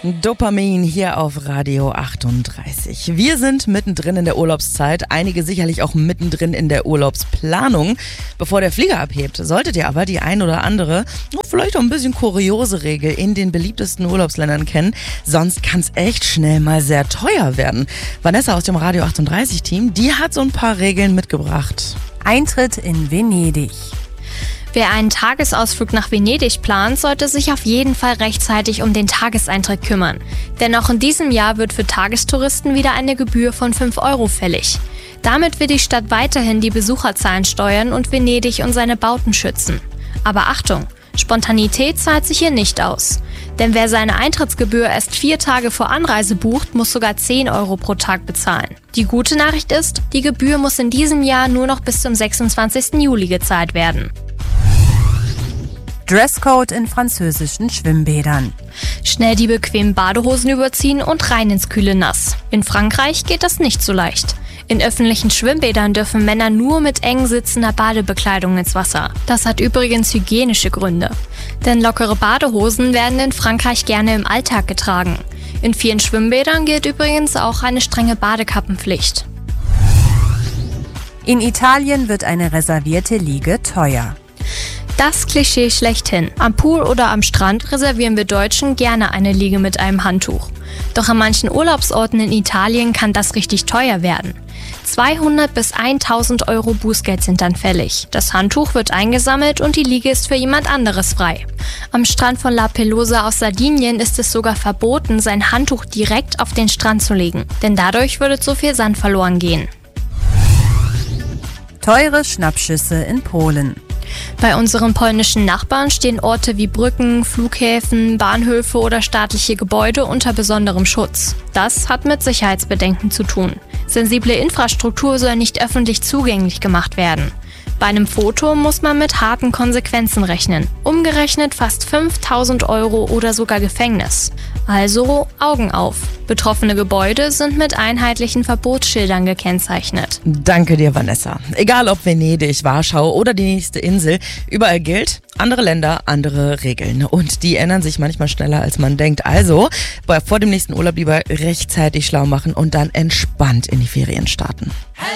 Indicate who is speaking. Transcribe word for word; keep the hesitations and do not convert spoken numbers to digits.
Speaker 1: Dopamin hier auf Radio achtunddreißig. Wir sind mittendrin in der Urlaubszeit, einige sicherlich auch mittendrin in der Urlaubsplanung. Bevor der Flieger abhebt, solltet ihr aber die ein oder andere, vielleicht auch ein bisschen kuriose Regel in den beliebtesten Urlaubsländern kennen, sonst kann es echt schnell mal sehr teuer werden. Vanessa aus dem Radio achtunddreißig Team, die hat so ein paar Regeln mitgebracht.
Speaker 2: Eintritt in Venedig.
Speaker 3: Wer einen Tagesausflug nach Venedig plant, sollte sich auf jeden Fall rechtzeitig um den Tageseintritt kümmern. Denn auch in diesem Jahr wird für Tagestouristen wieder eine Gebühr von fünf Euro fällig. Damit will die Stadt weiterhin die Besucherzahlen steuern und Venedig und seine Bauten schützen. Aber Achtung, Spontanität zahlt sich hier nicht aus. Denn wer seine Eintrittsgebühr erst vier Tage vor Anreise bucht, muss sogar zehn Euro pro Tag bezahlen. Die gute Nachricht ist, die Gebühr muss in diesem Jahr nur noch bis zum sechsundzwanzigsten Juli gezahlt werden.
Speaker 2: Dresscode in französischen Schwimmbädern.
Speaker 3: Schnell die bequemen Badehosen überziehen und rein ins kühle Nass. In Frankreich geht das nicht so leicht. In öffentlichen Schwimmbädern dürfen Männer nur mit eng sitzender Badebekleidung ins Wasser. Das hat übrigens hygienische Gründe. Denn lockere Badehosen werden in Frankreich gerne im Alltag getragen. In vielen Schwimmbädern gilt übrigens auch eine strenge Badekappenpflicht.
Speaker 2: In Italien wird eine reservierte Liege teuer.
Speaker 3: Das Klischee schlechthin. Am Pool oder am Strand reservieren wir Deutschen gerne eine Liege mit einem Handtuch. Doch an manchen Urlaubsorten in Italien kann das richtig teuer werden. zweihundert bis tausend Euro Bußgeld sind dann fällig. Das Handtuch wird eingesammelt und die Liege ist für jemand anderes frei. Am Strand von La Pelosa aus Sardinien ist es sogar verboten, sein Handtuch direkt auf den Strand zu legen. Denn dadurch würde zu viel Sand verloren gehen.
Speaker 2: Teure Schnappschüsse in Polen.
Speaker 3: Bei unseren polnischen Nachbarn stehen Orte wie Brücken, Flughäfen, Bahnhöfe oder staatliche Gebäude unter besonderem Schutz. Das hat mit Sicherheitsbedenken zu tun. Sensible Infrastruktur soll nicht öffentlich zugänglich gemacht werden. Bei einem Foto muss man mit harten Konsequenzen rechnen. Umgerechnet fast fünftausend Euro oder sogar Gefängnis. Also Augen auf. Betroffene Gebäude sind mit einheitlichen Verbotsschildern gekennzeichnet.
Speaker 1: Danke dir, Vanessa. Egal ob Venedig, Warschau oder die nächste Insel, überall gilt, andere Länder, andere Regeln. Und die ändern sich manchmal schneller, als man denkt. Also vor dem nächsten Urlaub lieber rechtzeitig schlau machen und dann entspannt in die Ferien starten.